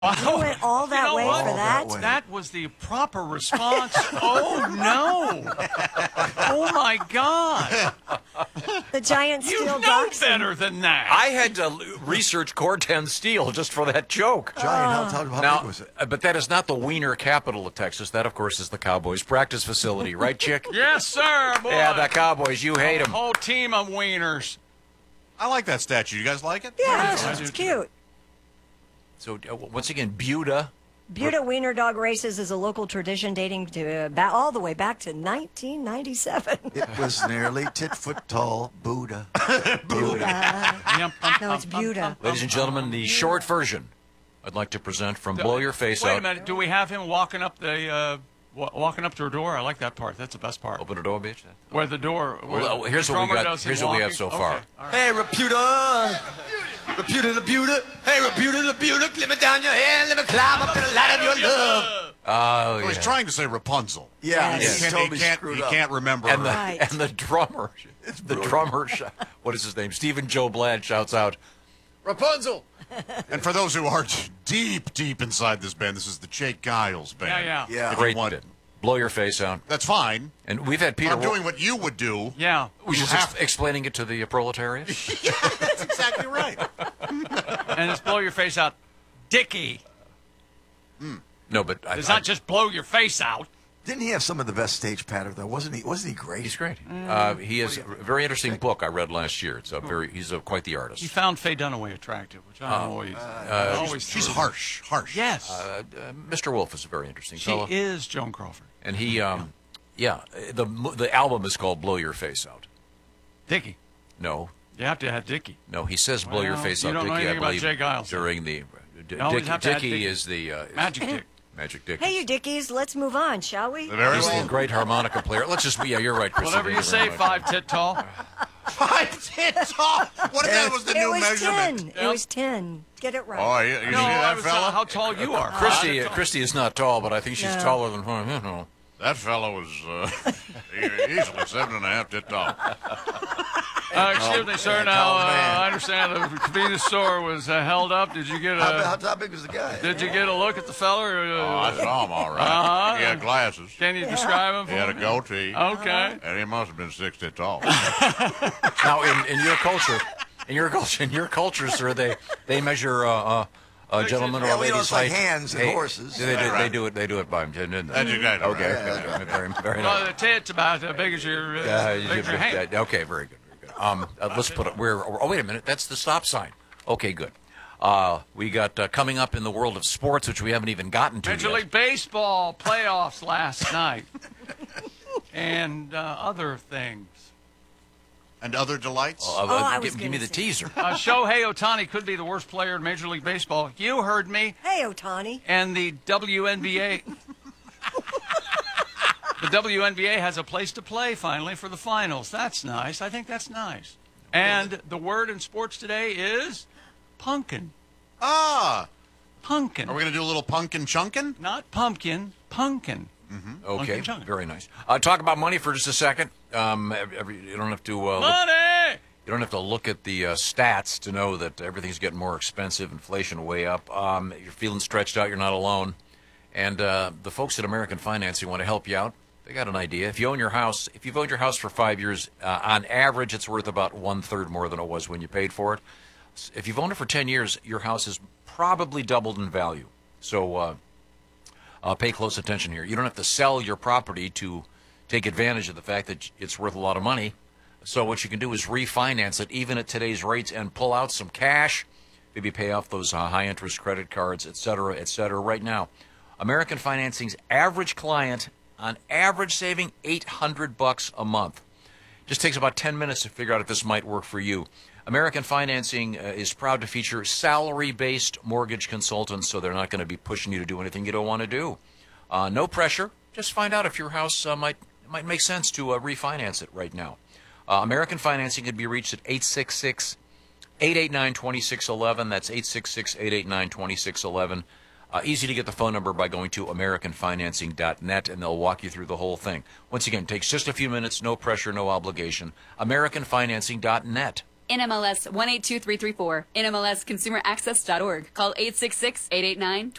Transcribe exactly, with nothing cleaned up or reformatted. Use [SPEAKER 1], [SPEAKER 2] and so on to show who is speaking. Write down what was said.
[SPEAKER 1] You went all that
[SPEAKER 2] You know
[SPEAKER 1] way
[SPEAKER 2] what?
[SPEAKER 1] for that?
[SPEAKER 3] that way.
[SPEAKER 2] That was the proper response. Oh, no. Oh, my God.
[SPEAKER 1] The giant
[SPEAKER 2] You
[SPEAKER 1] steel
[SPEAKER 2] know
[SPEAKER 1] dachshund.
[SPEAKER 2] better than that.
[SPEAKER 4] I had to l- research Corten steel just for that joke.
[SPEAKER 3] Giant, how, how, how
[SPEAKER 4] Now,
[SPEAKER 3] big was it?
[SPEAKER 4] uh, but that is not the Wiener capital of Texas. That, of course, is the Cowboys practice facility, right, Chick?
[SPEAKER 2] Yes, sir, boy.
[SPEAKER 4] Yeah, the Cowboys. You hate
[SPEAKER 2] A
[SPEAKER 4] them.
[SPEAKER 2] whole team of wieners.
[SPEAKER 5] I like that statue. You guys like it?
[SPEAKER 1] Yeah, it's cute.
[SPEAKER 4] So uh, once again, Buda.
[SPEAKER 1] Buda Wiener Dog Races is a local tradition dating to uh, ba- all the way back to nineteen ninety-seven.
[SPEAKER 3] It was nearly tit foot tall Buddha.
[SPEAKER 1] Buda.
[SPEAKER 2] Yum, um,
[SPEAKER 1] No, it's
[SPEAKER 2] um, um,
[SPEAKER 1] Buda.
[SPEAKER 2] um,
[SPEAKER 4] Ladies and gentlemen, the short version I'd like to present from Blow Your Face
[SPEAKER 2] Wait
[SPEAKER 4] Out.
[SPEAKER 2] a minute. Do we have him walking up the uh, wa- walking up to her door? I like that part. That's the best part.
[SPEAKER 4] Open the door, bitch.
[SPEAKER 2] Where the door. Where
[SPEAKER 4] Well,
[SPEAKER 2] the
[SPEAKER 4] here's what we
[SPEAKER 2] drummer
[SPEAKER 4] got-
[SPEAKER 2] does him
[SPEAKER 4] here's what we have
[SPEAKER 2] walking?
[SPEAKER 4] so far.
[SPEAKER 2] Okay, all right.
[SPEAKER 6] Hey, Reputa. Reputa, Reputa. Hey, Reputa, Reputa. Clip me down your hair. Let me climb up to the light of your love.
[SPEAKER 4] Oh,
[SPEAKER 5] I
[SPEAKER 4] yeah.
[SPEAKER 5] was trying to say Rapunzel.
[SPEAKER 3] Yeah,
[SPEAKER 1] Yes.
[SPEAKER 5] He
[SPEAKER 3] he
[SPEAKER 5] can't,
[SPEAKER 3] totally
[SPEAKER 5] he can't,
[SPEAKER 3] screwed
[SPEAKER 5] he
[SPEAKER 3] up.
[SPEAKER 5] can't remember.
[SPEAKER 4] And the,
[SPEAKER 1] Right.
[SPEAKER 4] and the drummer, the drummer, sh- what is his name? Stephen Joe Blad shouts out, Rapunzel!
[SPEAKER 5] And for those who are deep, deep inside this band, this is the Jake Giles band.
[SPEAKER 2] Yeah, yeah.
[SPEAKER 3] Yeah.
[SPEAKER 5] If you
[SPEAKER 4] Great
[SPEAKER 5] want-
[SPEAKER 4] bit. Blow Your Face Out.
[SPEAKER 5] That's fine.
[SPEAKER 4] And we've had
[SPEAKER 5] But
[SPEAKER 4] Peter
[SPEAKER 5] I'm doing what you would do.
[SPEAKER 2] Yeah.
[SPEAKER 4] we
[SPEAKER 5] you
[SPEAKER 4] just
[SPEAKER 5] have-
[SPEAKER 4] ex- explaining it to the uh, proletariat.
[SPEAKER 5] That's exactly right.
[SPEAKER 2] And it's blow your face out, Dickie.
[SPEAKER 4] No, but I,
[SPEAKER 2] It's
[SPEAKER 4] I-
[SPEAKER 2] not just blow your face out.
[SPEAKER 3] Didn't he have some of the best stage patter though? Wasn't he? Wasn't he great?
[SPEAKER 4] he's great. Uh, he has a very interesting book I read last year. It's a very he's a, quite the artist.
[SPEAKER 2] He found Faye Dunaway attractive, which I always, I always.
[SPEAKER 5] She's
[SPEAKER 2] thought.
[SPEAKER 5] harsh, harsh.
[SPEAKER 2] Yes,
[SPEAKER 4] Uh, uh, Mister Wolf is a very interesting
[SPEAKER 2] she
[SPEAKER 4] fellow,
[SPEAKER 2] is Joan Crawford.
[SPEAKER 4] and he, um, yeah, the the album is called Blow Your Face Out.
[SPEAKER 2] Dickie.
[SPEAKER 4] No,
[SPEAKER 2] You have to have Dickie.
[SPEAKER 4] no, he says Blow Your
[SPEAKER 2] Well,
[SPEAKER 4] Face
[SPEAKER 2] you
[SPEAKER 4] Out.
[SPEAKER 2] don't know
[SPEAKER 4] Dickie, I
[SPEAKER 2] anything about
[SPEAKER 4] believe
[SPEAKER 2] Jay Giles.
[SPEAKER 4] during the D-
[SPEAKER 2] You always
[SPEAKER 4] Dick-
[SPEAKER 2] have to add
[SPEAKER 4] Dickie
[SPEAKER 2] Dickie.
[SPEAKER 4] is the uh,
[SPEAKER 2] Magic Dick.
[SPEAKER 4] Magic Dick.
[SPEAKER 1] Hey, you dickies, let's move on, shall we?
[SPEAKER 5] Very
[SPEAKER 4] He's
[SPEAKER 5] well.
[SPEAKER 4] a great harmonica player. Let's just yeah, you're right, Chris.
[SPEAKER 2] Whatever
[SPEAKER 4] Thank
[SPEAKER 2] you say,
[SPEAKER 4] very much.
[SPEAKER 2] five tit tall.
[SPEAKER 5] Five tits off. What if that was the
[SPEAKER 1] It
[SPEAKER 5] new
[SPEAKER 1] was
[SPEAKER 5] measurement?
[SPEAKER 1] ten. It
[SPEAKER 2] Yep.
[SPEAKER 1] was ten. Get it right.
[SPEAKER 5] Oh, you, you
[SPEAKER 2] No,
[SPEAKER 5] see
[SPEAKER 2] I
[SPEAKER 5] that
[SPEAKER 2] was
[SPEAKER 5] fella?
[SPEAKER 2] uh, how tall you are.
[SPEAKER 4] Christy, uh, Christy is not tall, but I think she's
[SPEAKER 1] No.
[SPEAKER 4] taller than her. You know.
[SPEAKER 5] That fella was uh, e- easily seven and a half tit tall.
[SPEAKER 2] Uh, excuse me, sir.
[SPEAKER 3] yeah,
[SPEAKER 2] Now,
[SPEAKER 3] tall
[SPEAKER 2] uh,
[SPEAKER 3] man.
[SPEAKER 2] I understand the convenience store was uh, held up. Did you get
[SPEAKER 3] How,
[SPEAKER 2] a
[SPEAKER 3] how, how big was the guy?
[SPEAKER 2] Did you get a look at the fella? Or,
[SPEAKER 5] Oh,
[SPEAKER 2] uh,
[SPEAKER 5] I saw him all right.
[SPEAKER 2] Uh-huh.
[SPEAKER 5] He had glasses.
[SPEAKER 2] Can you describe him?
[SPEAKER 5] He had a
[SPEAKER 2] For me?
[SPEAKER 5] goatee.
[SPEAKER 2] Okay.
[SPEAKER 5] And he must have been six tit tall.
[SPEAKER 4] Now, in, in your culture, in your culture, in your culture, sir, they they measure uh, uh, a gentleman or
[SPEAKER 3] Yeah,
[SPEAKER 4] a
[SPEAKER 3] we know
[SPEAKER 4] lady's
[SPEAKER 3] it's like
[SPEAKER 4] height.
[SPEAKER 3] hands and
[SPEAKER 4] Hey,
[SPEAKER 3] horses.
[SPEAKER 4] They, they,
[SPEAKER 5] Right.
[SPEAKER 4] they do it. They do it by him.
[SPEAKER 5] That's exactly
[SPEAKER 4] Okay.
[SPEAKER 5] right.
[SPEAKER 4] Very, very
[SPEAKER 2] Well,
[SPEAKER 4] nice.
[SPEAKER 2] the tit's about as big as your, uh,
[SPEAKER 4] Uh,
[SPEAKER 2] big as your hand.
[SPEAKER 4] yeah, okay, very good, very good. Um, uh, let's put it. We're. Oh, wait a minute. That's the stop sign. Okay, good. Uh, we got uh, coming up in the world of sports, which we haven't even gotten to
[SPEAKER 2] Major
[SPEAKER 4] yet.
[SPEAKER 2] League Baseball playoffs last night, and uh, other things.
[SPEAKER 5] And other delights?
[SPEAKER 4] Uh, uh,
[SPEAKER 1] Oh, I was
[SPEAKER 4] give, give me
[SPEAKER 1] gonna
[SPEAKER 4] the
[SPEAKER 1] say.
[SPEAKER 4] teaser.
[SPEAKER 2] Uh, Shohei Ohtani could be the worst player in Major League Baseball. You heard me.
[SPEAKER 1] Hey, Otani.
[SPEAKER 2] And the W N B A. The W N B A has a place to play finally for the finals. That's nice. I think that's nice. And the word in sports today is pumpkin.
[SPEAKER 5] Ah,
[SPEAKER 2] Pumpkin.
[SPEAKER 5] are we going to do a little punkin' chunkin'?
[SPEAKER 2] Not pumpkin, pumpkin.
[SPEAKER 4] Okay,
[SPEAKER 2] Funky chunk.
[SPEAKER 4] very nice. Uh, talk about money for just a second. Um, every, every- you don't have to. Uh, look,
[SPEAKER 2] Money!
[SPEAKER 4] you don't have to look at the uh, stats to know that everything's getting more expensive. Inflation way up. Um, you're feeling stretched out. You're not alone. And uh, the folks at American Financing want to help you out. They got an idea. If you own your house, if you've owned your house for five years, uh, on average, it's worth about one third more than it was when you paid for it. If you've owned it for ten years, your house has probably doubled in value. So uh, uh, pay close attention here. You don't have to sell your property to take advantage of the fact that it's worth a lot of money. So what you can do is refinance it, even at today's rates, and pull out some cash. Maybe pay off those uh, high-interest credit cards, et cetera, et cetera. Right now, American Financing's average client, on average, saving eight hundred bucks a month. Just takes about ten minutes to figure out if this might work for you. American Financing uh, is proud to feature salary-based mortgage consultants, so they're not going to be pushing you to do anything you don't want to do. Uh, no pressure. Just find out if your house uh, might might make sense to uh, refinance it right now. Uh, American Financing can be reached at eight six six, eight eight nine, two six one one. That's eight six six, eight eight nine, two six one one. Uh, easy to get the phone number by going to american financing dot net, and they'll walk you through the whole thing. Once again, it takes just a few minutes, no pressure, no obligation. american financing dot net.
[SPEAKER 7] N M L S one eight two three three four. N M L S consumer access dot org. Call eight six six, eight eight nine,